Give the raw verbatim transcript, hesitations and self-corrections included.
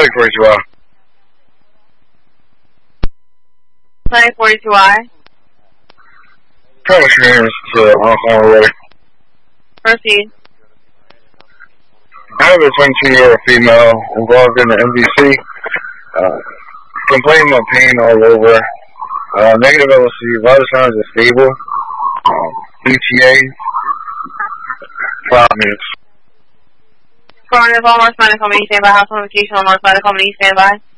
Clinic forty-two I. Clinic forty-two I. Trauma screeners to on already. Proceed. I have a twenty-two-year-old female involved in the M D C. Uh, complaining of pain all over. Uh, negative L C, vital signs are stable. Um, E T A, five minutes. Coroner, Baltimore, Spinal Company, stand by. House notification on North Spinal Company, stand by.